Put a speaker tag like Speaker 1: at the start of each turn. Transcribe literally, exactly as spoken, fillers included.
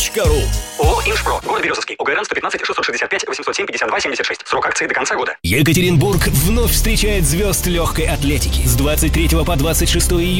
Speaker 1: точка ру.
Speaker 2: ООО «Инжпро». Город Березовский. ОГРН сто пятнадцать шестьсот шестьдесят пять восемьсот семь пятьдесят два семьдесят шесть. Срок акции до конца года.
Speaker 1: Екатеринбург вновь встречает звезд легкой атлетики. С двадцать третьего по двадцать шестое июня